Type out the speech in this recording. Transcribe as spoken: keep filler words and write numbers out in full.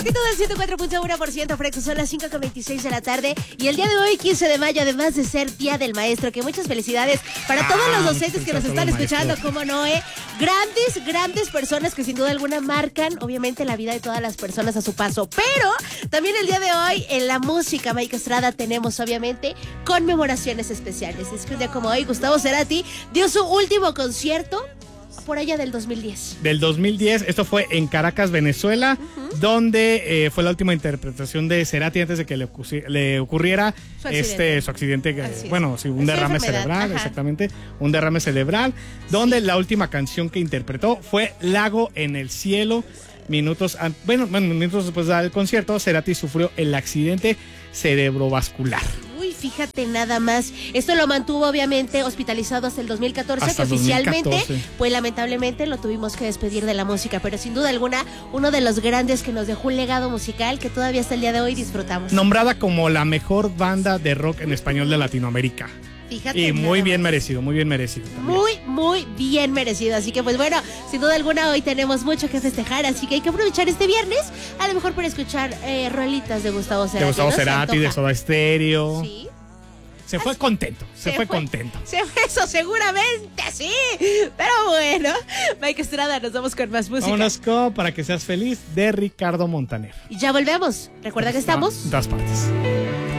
actitud del ciento cuatro punto uno por ciento, Frexo, son las cinco con veintiséis de la tarde. Y el día de hoy, quince de mayo, además de ser Día del Maestro, que muchas felicidades para todos Ah, los docentes que nos están escuchando, cómo no, ¿eh? Grandes, grandes personas que sin duda alguna marcan, obviamente, la vida de todas las personas a su paso. Pero también el día de hoy, en la música, Mike Estrada, tenemos, obviamente, conmemoraciones especiales. Es que un día como hoy, Gustavo Cerati dio su último concierto por allá del dos mil diez. Del dos mil diez, esto fue en Caracas, Venezuela, uh-huh. donde eh, fue la última interpretación de Cerati antes de que le, le ocurriera su accidente, este, su accidente Así bueno, sí, un derrame cerebral, ajá. exactamente, un derrame cerebral, donde sí. la última canción que interpretó fue Lago en el Cielo. Minutos, bueno, minutos después del concierto, Cerati sufrió el accidente cerebrovascular. Uy, fíjate nada más. Esto lo mantuvo obviamente hospitalizado hasta el dos mil catorce, hasta que oficialmente, dos mil catorce. Pues lamentablemente lo tuvimos que despedir de la música, pero sin duda alguna, uno de los grandes que nos dejó un legado musical que todavía hasta el día de hoy disfrutamos. Nombrada como la mejor banda de rock en español de Latinoamérica. Fíjate, y muy bien merecido, muy bien merecido. También. Muy, muy bien merecido. Así que, pues bueno, sin duda alguna, hoy tenemos mucho que festejar. Así que hay que aprovechar este viernes, a lo mejor por escuchar eh, rolitas de Gustavo Cerati. De Gustavo ¿no? Cerati, de Soda Stereo. Sí. Se fue contento, se, se fue, fue contento. Se fue eso, seguramente, sí. Pero bueno, Mike Estrada, nos vamos con más música. Vámonos con Para que seas feliz, de Ricardo Montaner. Y ya volvemos. Recuerda que estamos en todas partes.